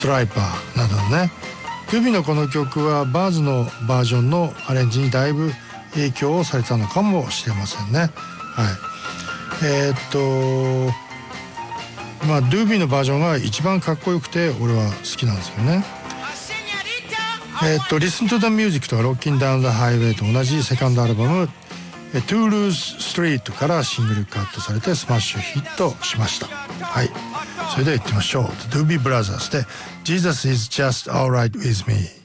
ストライパーなどのね。ドゥービーのこの曲はバーズのバージョンのアレンジにだいぶ影響をされたのかもしれませんね。はい。まあドゥービーのバージョンが一番かっこよくて俺は好きなんですよね。Listen to the Music とか Rocking Down the Highway と同じセカンドアルバムトゥールーズストリートからシングルカットされてスマッシュヒットしました。はい、それでは行ってみましょう。 The Doobie Brothers で Jesus is just alright with me。